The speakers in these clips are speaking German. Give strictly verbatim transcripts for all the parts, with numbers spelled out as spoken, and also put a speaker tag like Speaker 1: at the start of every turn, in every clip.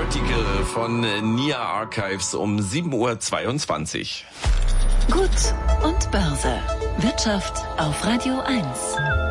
Speaker 1: Sportartikel von Nia Archives um sieben Uhr zweiundzwanzig.
Speaker 2: Gut und Börse. Wirtschaft auf Radio eins.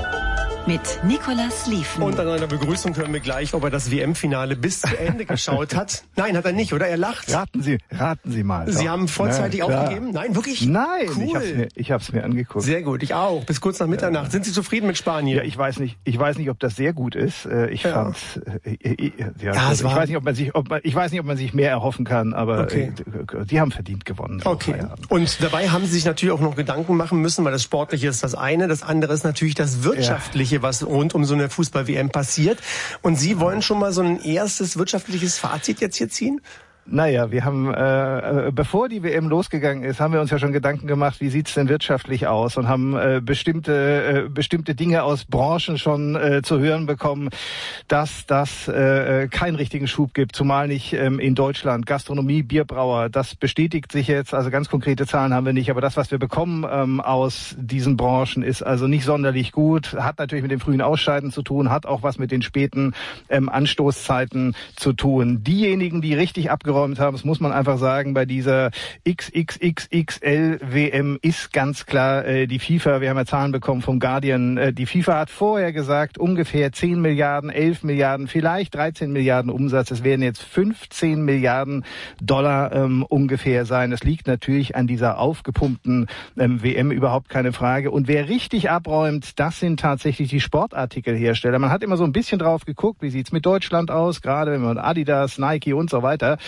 Speaker 2: Mit Nicolas Liefen.
Speaker 3: Und an einer Begrüßung hören wir gleich, ob er das W M-Finale bis zu Ende geschaut hat. Nein, hat er nicht, oder? Er lacht.
Speaker 4: Raten Sie, raten Sie mal.
Speaker 3: Sie
Speaker 4: doch.
Speaker 3: haben vorzeitig
Speaker 4: Na,
Speaker 3: aufgegeben? Nein, wirklich?
Speaker 4: Nein,
Speaker 3: cool.
Speaker 4: ich hab's mir, ich hab's mir angeguckt.
Speaker 3: Sehr gut, ich auch. Bis kurz nach Mitternacht. Ja. Sind Sie zufrieden mit Spanien?
Speaker 4: Ja, ich weiß nicht, ich weiß nicht, ob das sehr gut ist. Ich ja. fand's, äh, ja, ja also ich weiß nicht, ob man sich, ob man, ich weiß nicht, ob man sich mehr erhoffen kann, aber okay. äh, die haben verdient gewonnen.
Speaker 3: Okay. Und dabei haben Sie sich natürlich auch noch Gedanken machen müssen, weil das Sportliche ist das eine, das andere ist natürlich das Wirtschaftliche, ja. was rund um so eine Fußball-W M passiert. Und Sie wollen schon mal so ein erstes wirtschaftliches Fazit jetzt hier ziehen?
Speaker 4: Naja, wir haben, äh, bevor die W M losgegangen ist, haben wir uns ja schon Gedanken gemacht, wie sieht's denn wirtschaftlich aus, und haben äh, bestimmte äh, bestimmte Dinge aus Branchen schon äh, zu hören bekommen, dass das äh, keinen richtigen Schub gibt, zumal nicht ähm, in Deutschland. Gastronomie, Bierbrauer, das bestätigt sich jetzt, also ganz konkrete Zahlen haben wir nicht, aber das, was wir bekommen ähm, aus diesen Branchen, ist also nicht sonderlich gut, hat natürlich mit dem frühen Ausscheiden zu tun, hat auch was mit den späten ähm, Anstoßzeiten zu tun. Diejenigen, die richtig abgeräumt haben, das muss man einfach sagen, bei dieser X X X X L W M ist ganz klar äh, die FIFA. Wir haben ja Zahlen bekommen vom Guardian. Äh, die FIFA hat vorher gesagt, ungefähr zehn Milliarden, elf Milliarden, vielleicht dreizehn Milliarden Umsatz. Es werden jetzt fünfzehn Milliarden Dollar ähm, ungefähr sein. Das liegt natürlich an dieser aufgepumpten ähm, W M, überhaupt keine Frage. Und wer richtig abräumt, das sind tatsächlich die Sportartikelhersteller. Man hat immer so ein bisschen drauf geguckt, wie sieht's mit Deutschland aus, gerade wenn man Adidas, Nike und so weiter.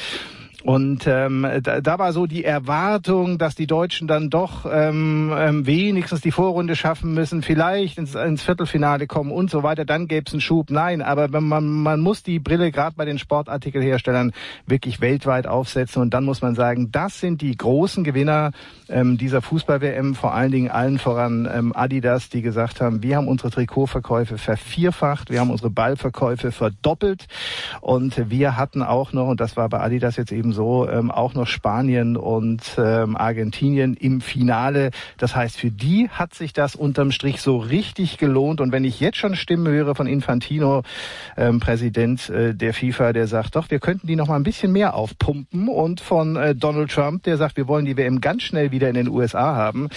Speaker 4: Und ähm, da, da war so die Erwartung, dass die Deutschen dann doch ähm, ähm, wenigstens die Vorrunde schaffen müssen, vielleicht ins, ins Viertelfinale kommen und so weiter. Dann gäbe es einen Schub. Nein, aber man, man muss die Brille gerade bei den Sportartikelherstellern wirklich weltweit aufsetzen. Und dann muss man sagen, das sind die großen Gewinner ähm, dieser Fußball-W M, vor allen Dingen allen voran ähm, Adidas, die gesagt haben, wir haben unsere Trikotverkäufe vervierfacht, wir haben unsere Ballverkäufe verdoppelt, und wir hatten auch noch, und das war bei Adidas jetzt eben so, ähm, auch noch Spanien und ähm, Argentinien im Finale. Das heißt, für die hat sich das unterm Strich so richtig gelohnt. Und wenn ich jetzt schon Stimmen höre von Infantino, ähm, Präsident äh, der FIFA, der sagt, doch, wir könnten die noch mal ein bisschen mehr aufpumpen, und von äh, Donald Trump, der sagt, wir wollen die W M ganz schnell wieder in den U S A haben.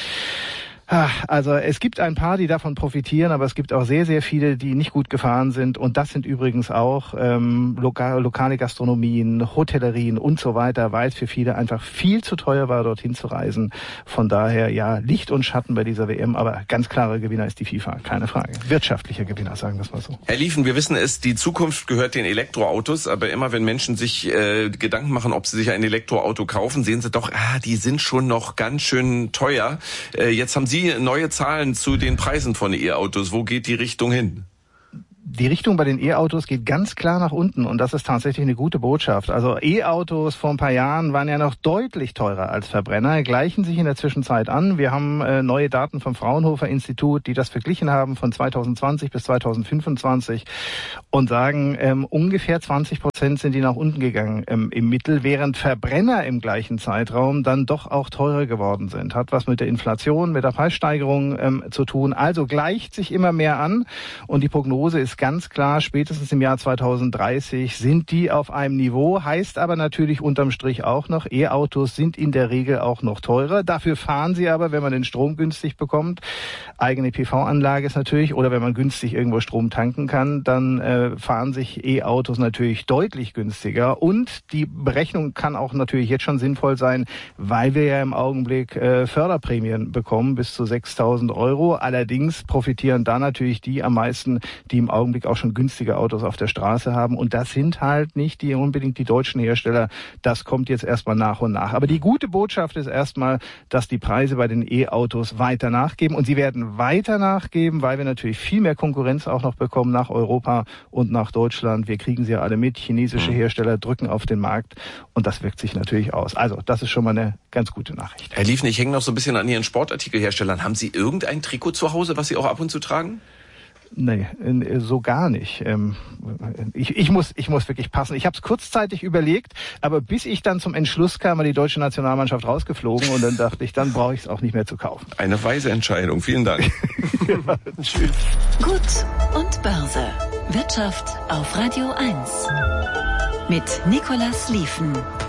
Speaker 4: Also es gibt ein paar, die davon profitieren, aber es gibt auch sehr, sehr viele, die nicht gut gefahren sind. Und das sind übrigens auch ähm, loka- lokale Gastronomien, Hotellerien und so weiter, weil es für viele einfach viel zu teuer war, dorthin zu reisen. Von daher, ja, Licht und Schatten bei dieser W M, aber ganz klarer Gewinner ist die FIFA, keine Frage. Wirtschaftlicher Gewinner, sagen wir es mal so.
Speaker 1: Herr Liefen, wir wissen es, die Zukunft gehört den Elektroautos, aber immer wenn Menschen sich äh, Gedanken machen, ob sie sich ein Elektroauto kaufen, sehen sie doch, ah, die sind schon noch ganz schön teuer. Äh, jetzt haben Sie neue Zahlen zu den Preisen von E-Autos. Wo geht die Richtung hin?
Speaker 4: Die Richtung bei den E-Autos geht ganz klar nach unten, und das ist tatsächlich eine gute Botschaft. Also E-Autos vor ein paar Jahren waren ja noch deutlich teurer als Verbrenner, gleichen sich in der Zwischenzeit an. Wir haben äh, neue Daten vom Fraunhofer Institut, die das verglichen haben von zwanzig zwanzig bis zwanzig fünfundzwanzig, und sagen, ähm, ungefähr zwanzig Prozent sind die nach unten gegangen ähm, im Mittel, während Verbrenner im gleichen Zeitraum dann doch auch teurer geworden sind. Hat was mit der Inflation, mit der Preissteigerung ähm, zu tun. Also gleicht sich immer mehr an, und die Prognose ist ganz klar, spätestens im Jahr zwanzig dreißig sind die auf einem Niveau, heißt aber natürlich unterm Strich auch noch, E-Autos sind in der Regel auch noch teurer. Dafür fahren sie aber, wenn man den Strom günstig bekommt, eigene P V-Anlage ist natürlich, oder wenn man günstig irgendwo Strom tanken kann, dann äh, fahren sich E-Autos natürlich deutlich günstiger. Und die Berechnung kann auch natürlich jetzt schon sinnvoll sein, weil wir ja im Augenblick äh, Förderprämien bekommen, bis zu sechstausend Euro. Allerdings profitieren da natürlich die am meisten, die im Augenblick auch schon günstige Autos auf der Straße haben. Und das sind halt nicht die unbedingt die deutschen Hersteller. Das kommt jetzt erstmal nach und nach. Aber die gute Botschaft ist erstmal, dass die Preise bei den E-Autos weiter nachgeben. Und sie werden weiter nachgeben, weil wir natürlich viel mehr Konkurrenz auch noch bekommen nach Europa und nach Deutschland. Wir kriegen sie ja alle mit. Chinesische Hersteller drücken auf den Markt. Und das wirkt sich natürlich aus. Also das ist schon mal eine ganz gute Nachricht.
Speaker 1: Herr Liefen, ich hänge noch so ein bisschen an Ihren Sportartikelherstellern. Haben Sie irgendein Trikot zu Hause, was Sie auch ab und zu tragen?
Speaker 4: Nee, so gar nicht. Ich, ich muss, ich muss wirklich passen. Ich habe es kurzzeitig überlegt, aber bis ich dann zum Entschluss kam, war die deutsche Nationalmannschaft rausgeflogen, und dann dachte ich, dann brauche ich es auch nicht mehr zu kaufen.
Speaker 1: Eine weise Entscheidung. Vielen Dank.
Speaker 4: Ja, tschüss.
Speaker 2: Gut und Börse. Wirtschaft auf Radio eins. mit Nicolas Liefen.